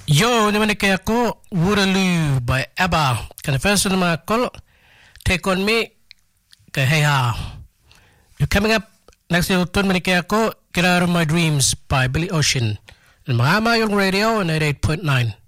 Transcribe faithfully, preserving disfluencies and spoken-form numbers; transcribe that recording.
Yo, naman kaya ko, Woodaloo by ABBA. Kan first naman ako, Take On Me, kay Hey Ha. You're coming up, next year, tun man kaya ko, Get Out of My Dreams by Billy Ocean. And mga Mayong Radio, ninety-eight point nine.